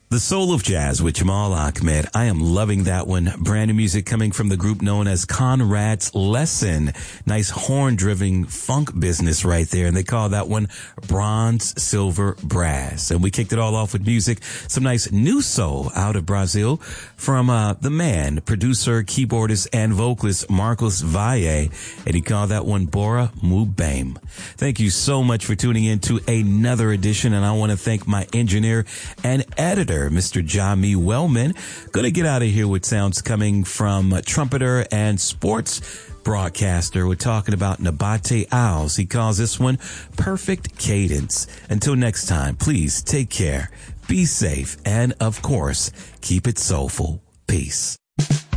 The Soul of Jazz with Jamal Ahmed. I am loving that one. Brand new music coming from the group known as Conrad's Lesson. Nice horn-driven funk business right there. And they call that one Bronze, Silver, Brass. And we kicked it all off with music. Some nice new soul out of Brazil from the man, producer, keyboardist, and vocalist Marcos Valle. And he called that one Bora Mubame. Thank you so much for tuning in to another edition. And I want to thank my engineer and editor, Mr. Jami Wellman. Gonna get out of here with sounds coming from trumpeter and sports broadcaster. We're talking about Nabate Owls. He calls this one Perfect Cadence. Until next time, please take care, be safe, and of course, keep it soulful. Peace.